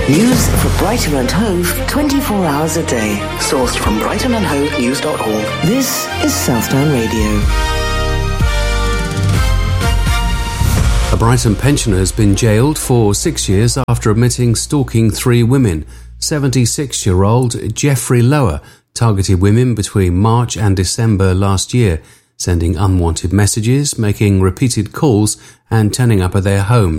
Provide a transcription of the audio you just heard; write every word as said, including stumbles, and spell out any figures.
News for Brighton and Hove twenty-four hours a day. Sourced from brighton and hove news dot org. This is Southdown Radio. A Brighton pensioner has been jailed for six years after admitting stalking three women. seventy-six-year-old Jeffrey Lower targeted women between March and December last year, sending unwanted messages, making repeated calls and turning up at their homes.